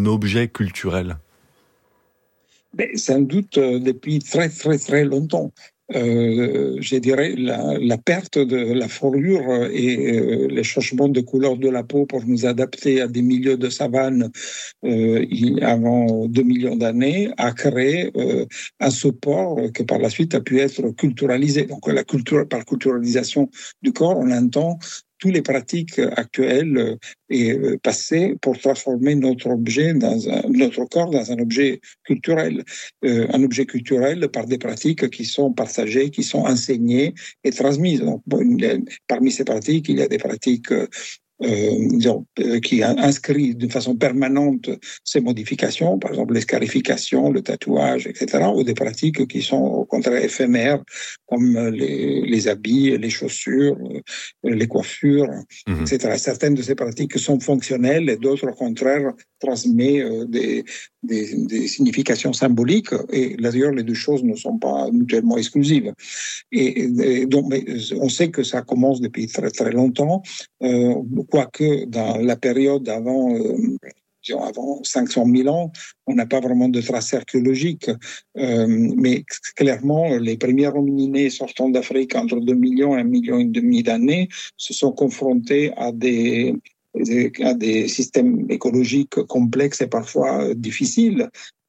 un objet culturel ? Sans doute depuis très très très longtemps. Je dirais la perte de la fourrure et les changements de couleur de la peau pour nous adapter à des milieux de savane avant 2 millions d'années a créé un support que par la suite a pu être culturalisé. Donc par culturalisation du corps, on entend toutes les pratiques actuelles et passées pour transformer notre corps dans un objet culturel. Un objet culturel par des pratiques qui sont partagées, qui sont enseignées et transmises. Donc, parmi ces pratiques, il y a des pratiques qui inscrit d'une façon permanente ces modifications, par exemple l'escarification, le tatouage, etc., ou des pratiques qui sont au contraire éphémères, comme les habits, les chaussures, les coiffures, etc. Certaines de ces pratiques sont fonctionnelles et d'autres, au contraire, transmettent des significations symboliques. Et d'ailleurs, les deux choses ne sont pas mutuellement exclusives. Et donc, on sait que ça commence depuis très très longtemps. Quoique dans la période avant 500 000 ans, on n'a pas vraiment de traces archéologiques. Mais clairement, les premiers hominidés sortant d'Afrique entre 2 millions et 1,5 million d'années se sont confrontés à des systèmes écologiques complexes et parfois difficiles,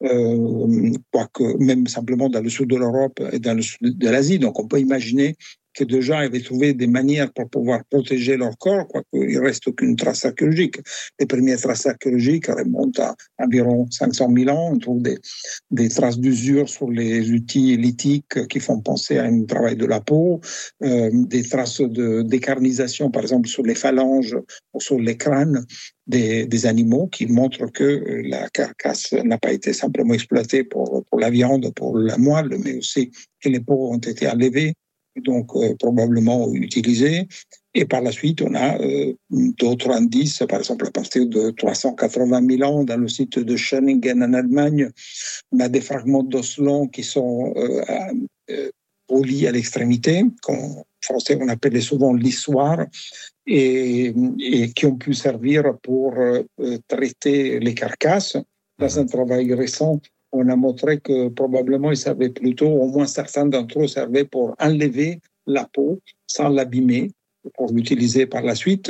quoique même simplement dans le sud de l'Europe et dans le sud de l'Asie. Donc on peut imaginer que des gens avaient trouvé des manières pour pouvoir protéger leur corps, quoiqu'il ne reste aucune trace archéologique. Les premières traces archéologiques remontent à environ 500 000 ans. On trouve des traces d'usure sur les outils lithiques qui font penser à un travail de la peau, des traces de décarnisation, par exemple, sur les phalanges ou sur les crânes des animaux, qui montrent que la carcasse n'a pas été simplement exploitée pour la viande, pour la moelle, mais aussi que les peaux ont été enlevées, donc probablement utilisés. Et par la suite, on a d'autres indices, par exemple à partir de 380 000 ans, dans le site de Schöningen en Allemagne, on a des fragments d'os longs qui sont polis à l'extrémité, qu'en français on appelle souvent lissoires, et qui ont pu servir pour traiter les carcasses. Dans un travail récent, on a montré que probablement ils servaient plutôt, au moins certains d'entre eux servaient pour enlever la peau sans l'abîmer, pour l'utiliser par la suite.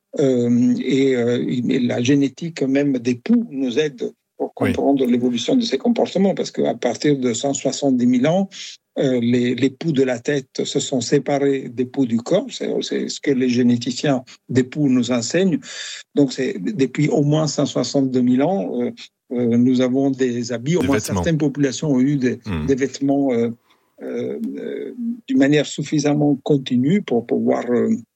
Et la génétique même des poux nous aide pour comprendre l'évolution de ces comportements, parce qu'à partir de 170 000 ans, les poux de la tête se sont séparés des poux du corps. C'est ce que les généticiens des poux nous enseignent. Donc, c'est depuis au moins 162 000 ans, nous avons des habits. Au moins certaines populations ont eu des vêtements d'une manière suffisamment continue pour pouvoir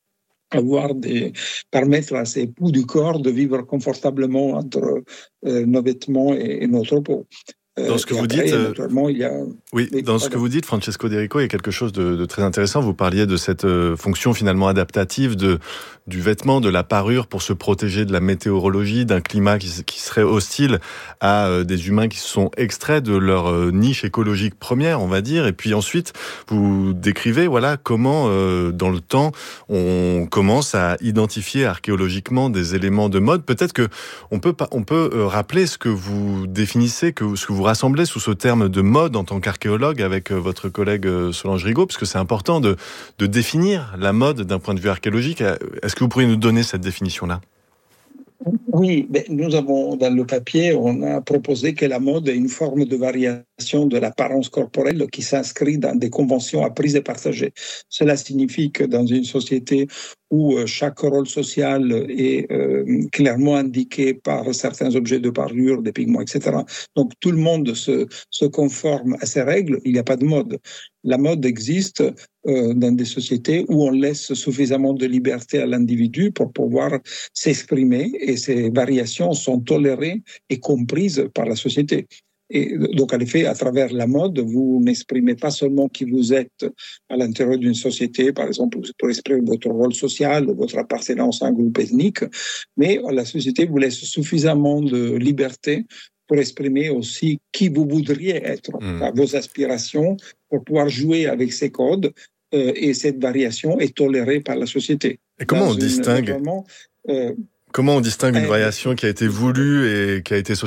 permettre à ces poux du corps de vivre confortablement entre nos vêtements et notre peau. Dans ce que vous dites, ce que vous dites, Francesco D'Errico, il y a quelque chose de très intéressant. Vous parliez de cette fonction finalement adaptative du vêtement, de la parure pour se protéger de la météorologie, d'un climat qui serait hostile à des humains qui se sont extraits de leur niche écologique première, on va dire. Et puis ensuite, vous décrivez comment dans le temps on commence à identifier archéologiquement des éléments de mode. Peut-être que on peut rappeler ce que vous définissez, ce que vous rassemblez sous ce terme de mode en tant qu'archéologue avec votre collègue Solange Rigaud, parce que c'est important de définir la mode d'un point de vue archéologique. Est-ce que vous pourriez nous donner cette définition-là ? Oui, nous avons dans le papier, on a proposé que la mode est une forme de variation de l'apparence corporelle qui s'inscrit dans des conventions apprises et partagées. Cela signifie que dans une société où chaque rôle social est clairement indiqué par certains objets de parure, des pigments, etc. Donc tout le monde se conforme à ces règles, il n'y a pas de mode. La mode existe dans des sociétés où on laisse suffisamment de liberté à l'individu pour pouvoir s'exprimer, et ces variations sont tolérées et comprises par la société. Et donc, en effet, à travers la mode, vous n'exprimez pas seulement qui vous êtes à l'intérieur d'une société, par exemple, pour exprimer votre rôle social, votre appartenance à un groupe ethnique, mais la société vous laisse suffisamment de liberté pour exprimer aussi qui vous voudriez être, vos aspirations, pour pouvoir jouer avec ces codes, et cette variation est tolérée par la société. Et comment on distingue Comment on distingue une variation qui a été voulue et qui a été socialisée